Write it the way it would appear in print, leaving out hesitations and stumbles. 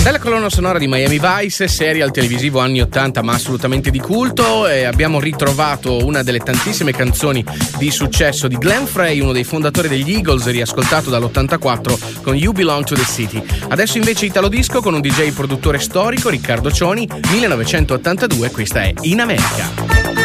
Dalla colonna sonora di Miami Vice, serial televisivo anni 80 ma assolutamente di culto, abbiamo ritrovato una delle tantissime canzoni di successo di Glenn Frey, uno dei fondatori degli Eagles, riascoltato dall'84 con You Belong to the City. Adesso invece Italo Disco con un DJ produttore storico, Riccardo Cioni, 1982, questa è In America.